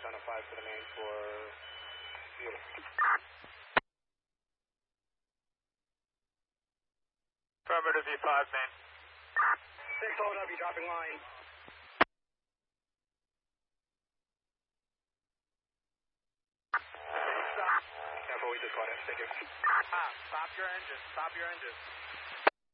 on a 5 to the main for beautiful. Affirmative V5 main. 6 OW dropping line. Careful, we just got it. Thank you. Stop your engine. Stop your engine.